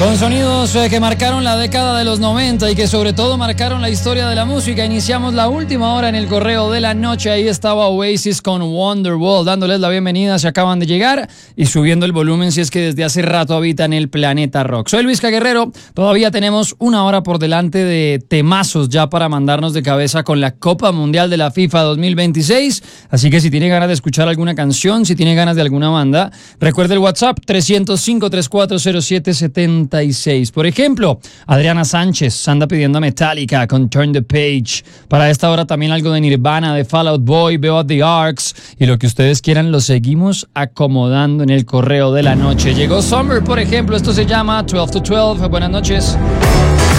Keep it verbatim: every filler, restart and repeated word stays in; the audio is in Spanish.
Con sonidos eh, que marcaron la década de los noventa y que sobre todo marcaron la historia de la música, iniciamos la última hora en el correo de la noche. Ahí estaba Oasis con Wonderwall, dándoles la bienvenida si acaban de llegar y subiendo el volumen si es que desde hace rato habitan el planeta rock. Soy Luis Guerrero, todavía tenemos una hora por delante de temazos ya para mandarnos de cabeza con la Copa Mundial de la FIFA dos mil veintiséis, así que si tiene ganas de escuchar alguna canción, si tiene ganas de alguna banda, recuerde el WhatsApp trescientos cinco, treinta y cuatro cero siete setenta y seis. Por ejemplo, Adriana Sánchez anda pidiendo a Metallica con Turn the Page. Para esta hora también algo de Nirvana, de Fall Out Boy, veo a The Arcs y lo que ustedes quieran lo seguimos acomodando en el correo de la noche. Llegó Summer, por ejemplo, esto se llama twelve to twelve. Buenas noches.